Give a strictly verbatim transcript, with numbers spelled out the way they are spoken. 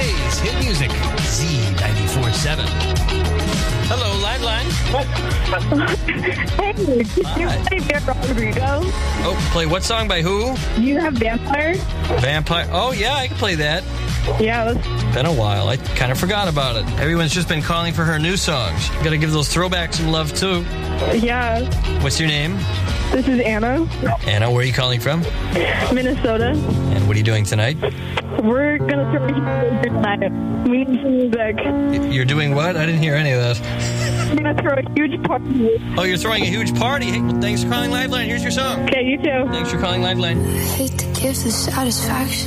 today's hit music, Z ninety-four point seven. Hello, Liveline. Hey, do you Hi. play Vampire Rodrigo? Oh, play what song by who? Do you have Vampire? Vampire. Oh, yeah, I can play that. Yeah, let's... Been a while. I kind of forgot about it. Everyone's just been calling for her new songs. Gotta give those throwbacks some love, too. yeah. What's your name? This is Anna, Anna, where are you calling from? Minnesota. And what are you doing tonight? We're gonna throw a huge tonight. We need some music. You're doing what? I didn't hear any of that. We're gonna throw a huge party. Oh, you're throwing a huge party. Hey, well, thanks for calling Liveline. Here's your song. Okay, you too. Thanks for calling Liveline. I hate to give the satisfaction.